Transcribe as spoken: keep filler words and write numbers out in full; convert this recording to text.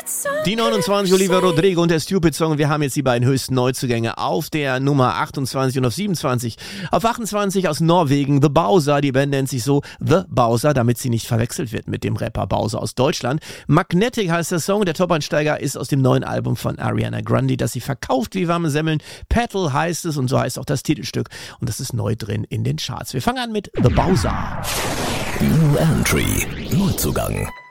Die neunundzwanzig, Olivia Rodrigo und der Stupid Song. Wir haben jetzt die beiden höchsten Neuzugänge auf der Nummer achtundzwanzig und auf siebenundzwanzig. Auf achtundzwanzig aus Norwegen, The Bowser. Die Band nennt sich so The Bowser, damit sie nicht verwechselt wird mit dem Rapper Bowser aus Deutschland. Magnetic heißt der Song. Der Top-Einsteiger ist aus dem neuen Album von Ariana Grande, das sie verkauft wie warme Semmeln. Petal heißt es und so heißt auch das Titelstück. Und das ist neu drin in den Charts. Wir fangen an mit The Bowser. New Entry, Neuzugang.